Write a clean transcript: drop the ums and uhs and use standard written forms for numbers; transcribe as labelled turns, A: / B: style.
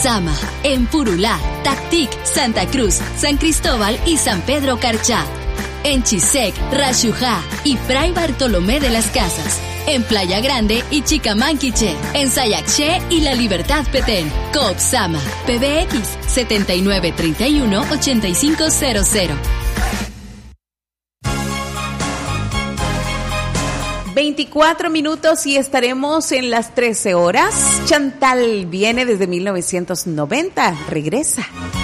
A: Sama, en Purulá, Tactic, Santa Cruz, San Cristóbal y San Pedro Carchá. En Chisec, Rashujá y Fray Bartolomé de las Casas. En Playa Grande y Chicamanquiche. En Sayaxché y La Libertad Petén. Coop Sama, PBX 7931-8500.
B: 24 minutos y estaremos en las 13 horas. Chantal viene desde 1990, regresa.